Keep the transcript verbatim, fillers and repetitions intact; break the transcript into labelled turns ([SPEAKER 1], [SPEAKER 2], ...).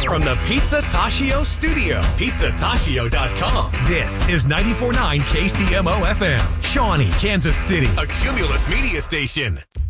[SPEAKER 1] From the Pizza Tashio studio, pizza tashio dot com. This is ninety-four point nine K C M O F M, Shawnee, Kansas City, a Cumulus media station.